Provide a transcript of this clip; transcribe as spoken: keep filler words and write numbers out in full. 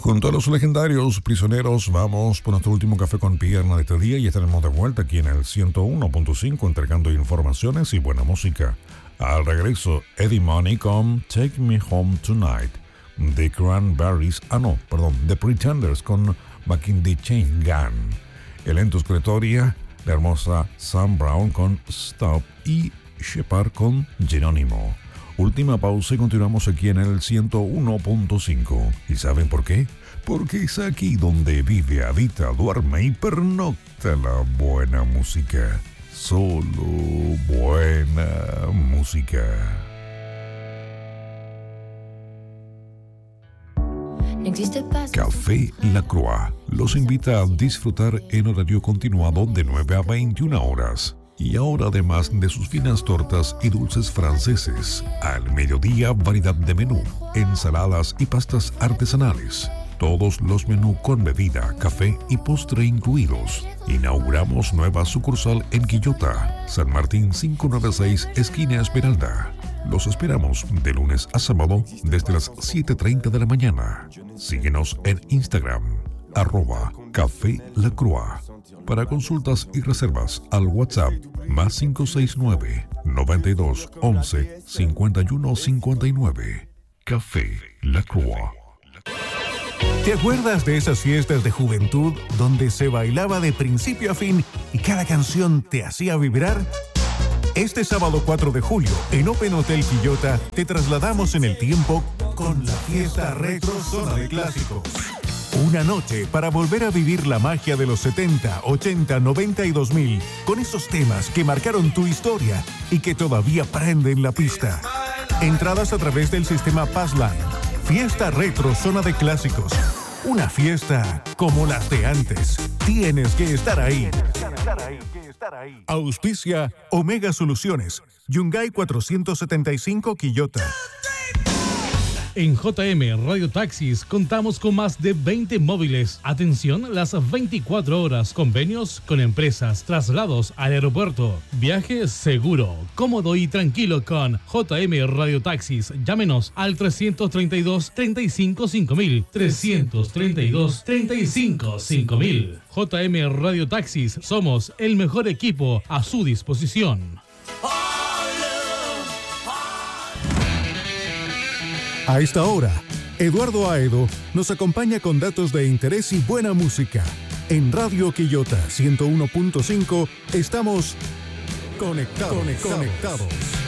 Junto a los legendarios Prisioneros, vamos por nuestro último café con pierna de este día y estaremos de vuelta aquí en el ciento uno punto cinco entregando informaciones y buena música. Al regreso, Eddie Money con Take Me Home Tonight, The Cranberries, ah no, perdón, The Pretenders con Back in the Chain Gun, el lento escalatoria, la hermosa Sam Brown con Stop y Shepard con Jerónimo. Última pausa y continuamos aquí en el ciento uno punto cinco. ¿Y saben por qué? Porque es aquí donde vive, habita, duerme y pernocta la buena música. Solo buena música. Café La Croix los invita a disfrutar en horario continuado de nueve a veintiuna horas. Y ahora, además de sus finas tortas y dulces franceses, al mediodía variedad de menú, ensaladas y pastas artesanales. Todos los menús con bebida, café y postre incluidos. Inauguramos nueva sucursal en Quillota, San Martín quinientos noventa y seis, esquina Esmeralda. Los esperamos de lunes a sábado desde las siete y treinta de la mañana. Síguenos en Instagram, arroba Café La Croix. Para consultas y reservas al WhatsApp más cinco seis nueve, noventa y dos, once, cincuenta y uno cincuenta y nueve. Café La Croix. ¿Te acuerdas de esas fiestas de juventud donde se bailaba de principio a fin y cada canción te hacía vibrar? Este sábado cuatro de julio, en Open Hotel Quillota, te trasladamos en el tiempo con la fiesta retro Zona de Clásicos. Una noche para volver a vivir la magia de los setenta, ochenta, noventa y dos mil, con esos temas que marcaron tu historia y que todavía prenden la pista. Entradas a través del sistema Passline. Fiesta retro Zona de Clásicos. Una fiesta como las de antes. Tienes que estar ahí. Auspicia Omega Soluciones. Yungay cuatrocientos setenta y cinco Quillota. En J M Radio Taxis contamos con más de veinte móviles. Atención las veinticuatro horas. Convenios con empresas. Traslados al aeropuerto. Viaje seguro, cómodo y tranquilo con J M Radio Taxis. Llámenos al trescientos treinta y dos, treinta y cinco, cinco mil. trescientos treinta y dos, treinta y cinco, cinco mil. J M Radio Taxis. Somos el mejor equipo a su disposición. A esta hora, Eduardo Aedo nos acompaña con datos de interés y buena música. En Radio Quillota ciento uno punto cinco estamos conectados. conectados. conectados.